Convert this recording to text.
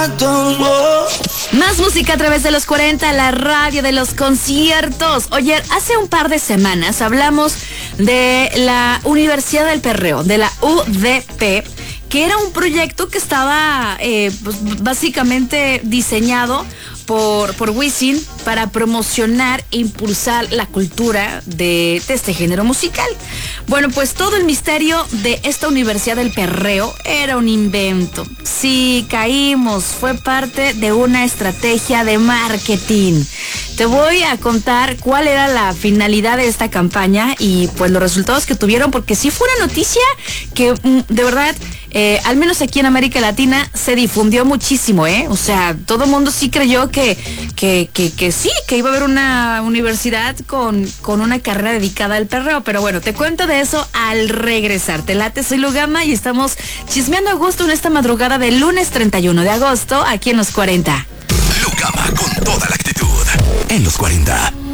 Más música a través de los 40, la radio de los conciertos. Oye, hace un par de semanas hablamos de la Universidad del Perreo, de la UDP, que era un proyecto que estaba pues, básicamente diseñado por Wisin para promocionar e impulsar la cultura de este género musical. Bueno, pues todo el misterio de esta Universidad del Perreo era un invento. Sí, caímos, fue parte de una estrategia de marketing. Te voy a contar cuál era la finalidad de esta campaña y pues los resultados que tuvieron, porque sí fue una noticia que de verdad, al menos aquí en América Latina, se difundió muchísimo, O sea, todo el mundo sí creyó que sí, que iba a haber una universidad con una carrera dedicada al perreo. Pero bueno, te cuento de eso al regresar. Te late, soy Lugama y estamos chismeando a gusto en esta madrugada del lunes 31 de agosto, aquí en Los 40. Lugama con toda la actitud en Los 40.